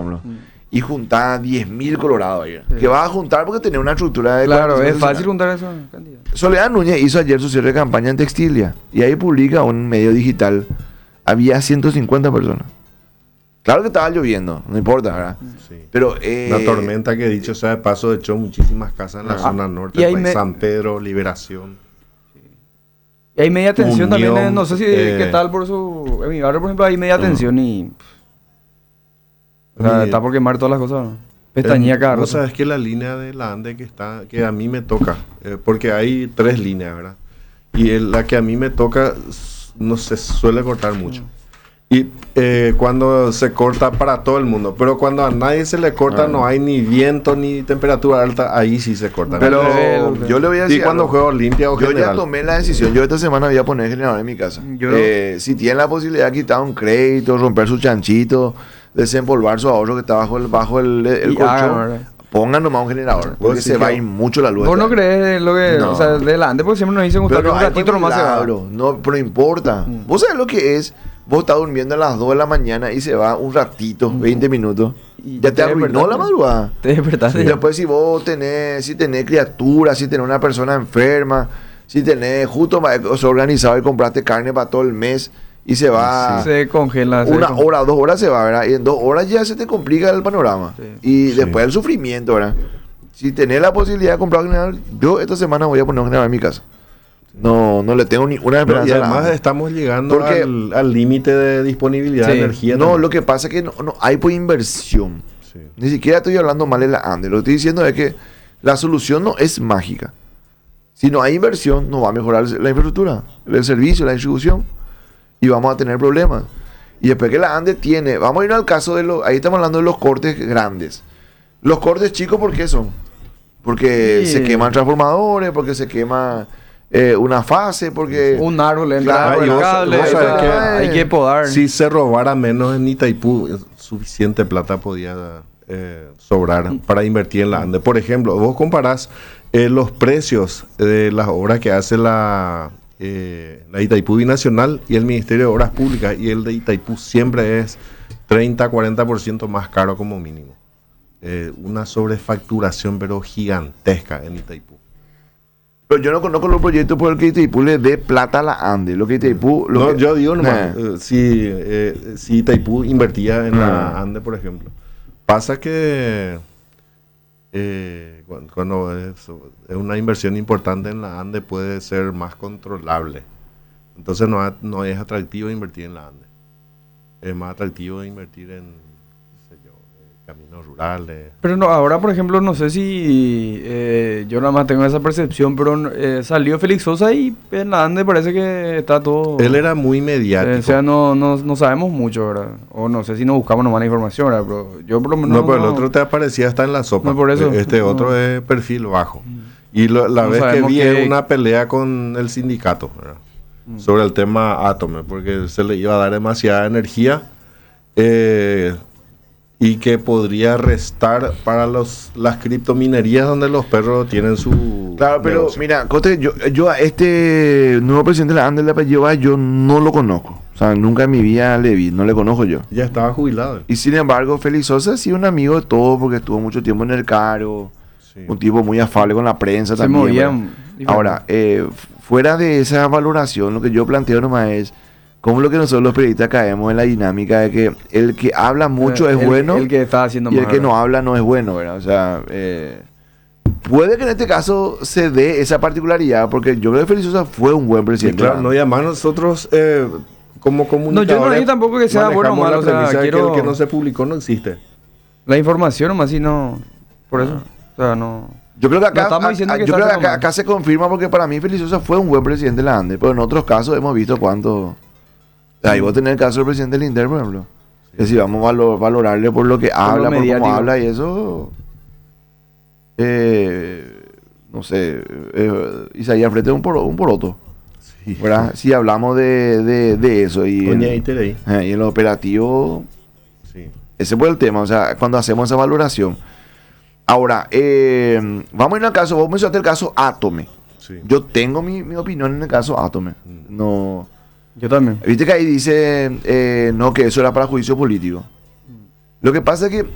ejemplo, y juntás 10.000 colorados ahí. Que vas a juntar porque tenés una estructura de... Claro, es fácil juntar esa cantidad. Soledad Núñez hizo ayer su cierre de campaña en Textilia y ahí publica un medio digital. Había 150 personas. Claro que estaba lloviendo, no importa, ¿verdad? Sí. Pero, una tormenta que, dicho sea de paso, echó muchísimas casas en la zona norte, San Pedro, Liberación. Y hay media tensión Unión, también, no sé si qué tal por su... En mi barrio, por ejemplo, hay media tensión y... O sea, está por quemar todas las cosas, ¿no? Pestañía cada rato. Vos sabés que la línea de la ANDE que a mí me toca, porque hay 3 líneas, ¿verdad? Y la que a mí me toca no se suele cortar mucho. Y cuando se corta para todo el mundo, pero cuando a nadie se le corta, no hay ni viento ni temperatura alta, ahí sí se corta. Pero yo le voy a decir, y cuando juego limpia o yo general. ya tomé la decisión. Yo esta semana voy a poner generador en mi casa. Si tienen la posibilidad de quitar un crédito, romper su chanchito, desempolvar su ahorro que está bajo el colchón, pongan nomás un generador, porque se va a ir mucho la luz. ¿Vos no crees lo que, o sea, delante? Porque siempre nos dicen que un ratito nomás se va. No, pero importa. Vos sabés lo que es. Vos estás durmiendo a las 2 de la mañana y se va un ratito, 20 minutos. Y ya te arruinó la madrugada. Te despertaste. Y después si vos tenés criaturas, si tenés una persona enferma, si tenés justo organizado y compraste carne para todo el mes y se va... Se congela. Una hora, 2 horas se va, ¿verdad? Y en 2 horas ya se te complica el panorama. Y después el sufrimiento, ¿verdad? Si tenés la posibilidad de comprar un generador, yo esta semana voy a poner un generador en mi casa. No le tengo ni una esperanza. Y además estamos llegando al límite de disponibilidad de energía. No, lo que pasa es que no hay por inversión. Sí. Ni siquiera estoy hablando mal de la ANDE. Lo que estoy diciendo es que la solución no es mágica. Si no hay inversión, no va a mejorar la infraestructura, el servicio, la distribución. Y vamos a tener problemas. Y después que la ANDE tiene... Vamos a ir al caso de ahí estamos hablando de los cortes grandes. Los cortes chicos, ¿por qué son? Porque se queman transformadores, porque se quema... una fase, porque un árbol entra, hay que podar. Si se robara menos en Itaipú, suficiente plata podía sobrar para invertir en la ANDE. Por ejemplo, vos comparás los precios de las obras que hace la Itaipú Binacional y el Ministerio de Obras Públicas, y el de Itaipú siempre es 30-40% más caro como mínimo. Una sobrefacturación pero gigantesca en Itaipú. Pero yo no conozco los proyectos por el que Itaipú le dé plata a la ANDE. Lo que Itaipú... yo digo nomás, si Itaipú invertía en la ANDE, por ejemplo. Pasa que cuando es una inversión importante en la ANDE puede ser más controlable. Entonces no es atractivo invertir en la ANDE. Es más atractivo invertir en caminos rurales. Pero no, ahora por ejemplo, no sé si yo nada más tengo esa percepción, pero salió Félix Sosa y en la ANDE parece que está todo... Él era muy mediático. O sea, no sabemos mucho, ¿verdad? O no sé si nos buscamos nomás la información, ¿verdad? Pero yo por lo menos... No, pero el otro te aparecía hasta en la sopa. No, por eso. Otro es perfil bajo. Y la vez que vi una pelea con el sindicato, ¿verdad? Sobre el tema Atome, porque se le iba a dar demasiada energía. Y que podría restar para las criptominerías donde los perros tienen su... Claro, pero negocio. mira, Cote, yo a este nuevo presidente de la ANDE, el apellido, yo no lo conozco. O sea, nunca en mi vida le vi, no le conozco yo. Ya estaba jubilado. Y sin embargo, Félix Sosa sí un amigo de todo porque estuvo mucho tiempo en el Caro. Sí. Un tipo muy afable con la prensa se también. Movían. Ahora, fuera de esa valoración, lo que yo planteo nomás es como lo que nosotros los periodistas caemos en la dinámica de que el que habla mucho es bueno, el que está haciendo y más, el que no habla no es bueno, ¿verdad? O sea, puede que en este caso se dé esa particularidad, porque yo creo que Félix Sosa fue un buen presidente. Claro, no, y además nosotros como comunicadores... No, yo no digo tampoco que sea bueno o malo, o sea, quiero... que el que no se publicó no existe. La información nomás, si no... Por eso, o sea, no... Yo creo que acá se confirma, porque para mí Félix Sosa fue un buen presidente de la ANDE, pero en otros casos hemos visto cuánto... Ahí vos tenés el caso del presidente del INDER, por ejemplo. Sí. Que si vamos a valorarle por lo que habla, por cómo habla y eso... no sé, Isaías Frete es un poroto. Sí. ¿Verdad? Si hablamos de eso. Y en el operativo... Sí. Ese fue el tema, o sea, cuando hacemos esa valoración. Ahora, vamos a ir al caso, vos mencionaste el caso Atome. Sí. Yo tengo mi opinión en el caso Atome. No... Yo también. Viste que ahí dice, no, que eso era para juicio político. Lo que pasa es que